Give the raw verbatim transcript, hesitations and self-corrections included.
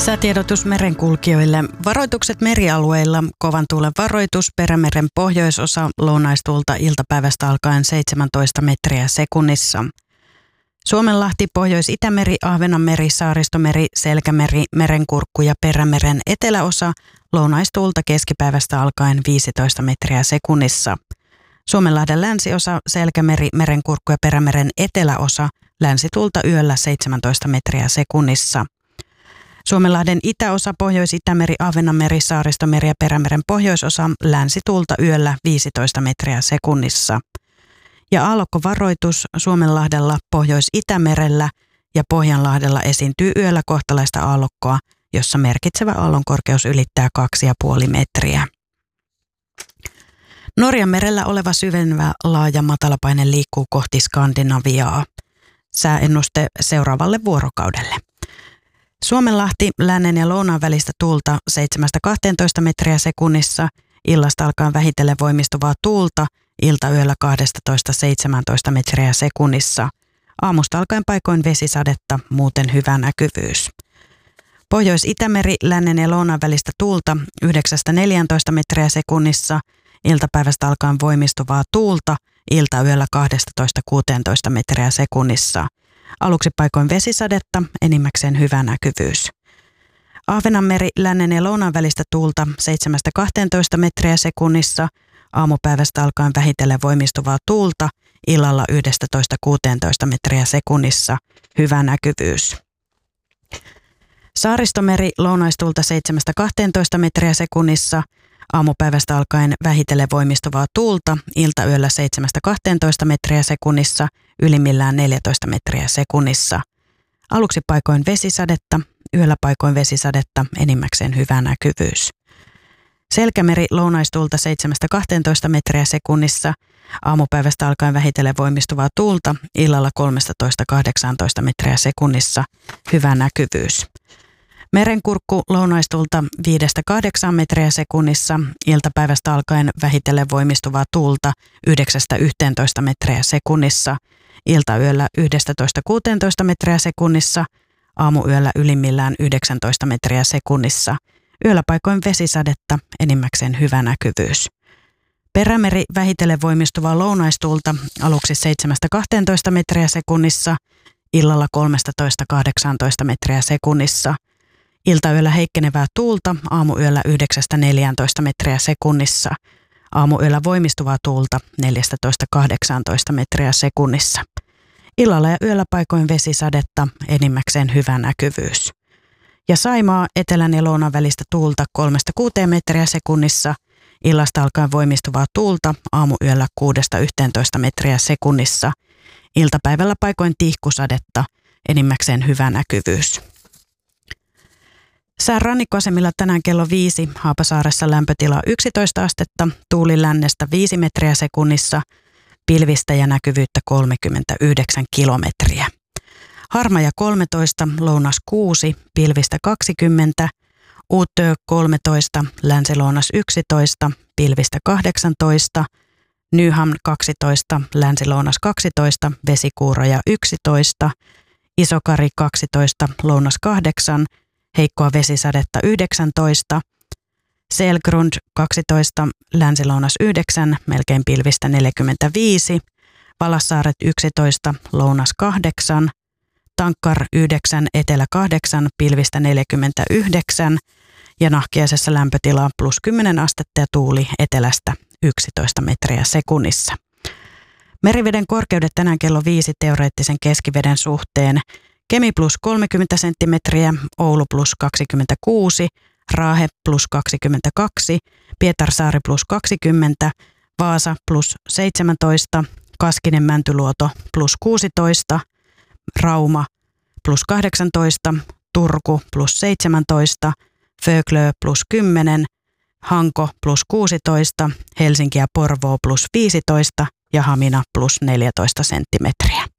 Säätiedotus merenkulkijoille. Varoitukset merialueilla. Kovan tuulen varoitus. Perämeren pohjoisosa. Lounaistuulta iltapäivästä alkaen seitsemäntoista metriä sekunnissa. Suomenlahti, Pohjois-Itämeri, Ahvenanmeri, Saaristomeri, Selkämeri, Merenkurkku ja Perämeren eteläosa. Lounaistuulta keskipäivästä alkaen viisitoista metriä sekunnissa. Suomenlahden länsiosa, Selkämeri, Merenkurkku ja Perämeren eteläosa. Länsituulta yöllä seitsemäntoista metriä sekunnissa. Suomenlahden itäosa, Pohjois-Itämeri, Ahvenanmeri, Saaristomeri ja Perämeren pohjoisosa, länsituulta yöllä viisitoista metriä sekunnissa. Ja aallokkovaroitus Suomenlahdella, Pohjois-Itämerellä ja Pohjanlahdella esiintyy yöllä kohtalaista aallokkoa, jossa merkitsevä aallonkorkeus ylittää kaksi pilkku viisi metriä. Norjanmerellä oleva syvenevä laaja matalapaine liikkuu kohti Skandinaviaa. Sääennuste seuraavalle vuorokaudelle. Suomenlahti, lännen ja lounaan välistä tuulta seitsemästä kahteentoista metriä sekunnissa, illasta alkaen vähitellen voimistuvaa tuulta, iltayöllä kaksitoista seitsemäntoista metriä sekunnissa. Aamusta alkaen paikoin vesisadetta, muuten hyvä näkyvyys. Pohjois-Itämeri, lännen ja lounaan välistä tuulta yhdeksästä neljääntoista metriä sekunnissa, iltapäivästä alkaen voimistuvaa tuulta, iltayöllä kaksitoista kuusitoista metriä sekunnissa. Aluksi paikoin vesisadetta, enimmäkseen hyvä näkyvyys. Ahvenanmeri, lännen ja lounaan välistä tuulta seitsemästä kahteentoista metriä sekunnissa, aamupäivästä alkaen vähitellen voimistuvaa tuulta, illalla yksitoista kuusitoista metriä sekunnissa, hyvä näkyvyys. Saaristomeri, lounaistuulta seitsemästä kahteentoista metriä sekunnissa, aamupäivästä alkaen vähitellen voimistuvaa tuulta, iltayöllä seitsemästä kahteentoista metriä sekunnissa, ylimmillään neljätoista metriä sekunnissa. Aluksi paikoin vesisadetta, yöllä paikoin vesisadetta, enimmäkseen hyvä näkyvyys. Selkämeri, lounaistuulta seitsemästä kahteentoista metriä sekunnissa, aamupäivästä alkaen vähitellen voimistuvaa tuulta, illalla kolmetoista kahdeksantoista metriä sekunnissa, hyvä näkyvyys. Merenkurkku, lounaistuulta viidestä kahdeksaan metriä sekunnissa, iltapäivästä alkaen vähitellen voimistuvaa tuulta yhdeksästä yhteentoista metriä sekunnissa, iltayöllä yksitoista kuusitoista metriä sekunnissa, aamuyöllä ylimmillään yhdeksäntoista metriä sekunnissa, yöllä paikoin vesisadetta, enimmäkseen hyvä näkyvyys. Perämeri, vähitellen voimistuvaa lounaistuulta aluksi seitsemästä kahteentoista metriä sekunnissa, illalla kolmetoista kahdeksantoista metriä sekunnissa, iltayöllä heikkenevää tuulta, aamuyöllä yhdeksästä neljääntoista metriä sekunnissa, aamuyöllä voimistuvaa tuulta neljätoista kahdeksantoista metriä sekunnissa. Illalla ja yöllä paikoin vesisadetta, enimmäkseen hyvä näkyvyys. Ja Saimaa, etelän ja lounaan välistä tuulta kolmesta kuuteen metriä sekunnissa, illasta alkaen voimistuvaa tuulta, aamuyöllä kuudesta yhteentoista metriä sekunnissa, iltapäivällä paikoin tihkusadetta, enimmäkseen hyvä näkyvyys. Sään rannikkoasemilla tänään kello viisi, Haapasaaressa lämpötila yksitoista astetta, tuuli lännestä viisi metriä sekunnissa, pilvistä ja näkyvyyttä kolmekymmentäyhdeksän kilometriä. Harmaja kolmetoista, lounas kuusi, pilvistä kaksikymmentä, Uutö kolmetoista, länsilounas yksitoista, pilvistä kahdeksantoista, Nyhamn kaksitoista, länsilounas kaksitoista, vesikuuroja yksitoista, Isokari kaksitoista, lounas kahdeksan, heikkoa vesisadetta yhdeksäntoista, Selgrund kaksitoista, länsilounas yhdeksän, melkein pilvistä neljäkymmentäviisi, Valassaaret yksitoista, lounas kahdeksan, Tankkar yhdeksän, etelä kahdeksan, pilvistä neljäkymmentäyhdeksän ja Nahkiaisessa lämpötila plus kymmenen astetta ja tuuli etelästä yksitoista metriä sekunnissa. Meriveden korkeudet tänään kello viisi teoreettisen keskiveden suhteen. Kemi plus kolmekymmentä senttimetriä, Oulu plus kaksikymmentäkuusi, Raahe plus kaksikymmentäkaksi, Pietarsaari plus kaksikymmentä, Vaasa plus seitsemäntoista, Kaskinen Mäntyluoto plus kuusitoista, Rauma plus kahdeksantoista, Turku plus seitsemäntoista, Föglö plus kymmenen, Hanko plus kuusitoista, Helsinki ja Porvoo plus viisitoista ja Hamina plus neljätoista senttimetriä.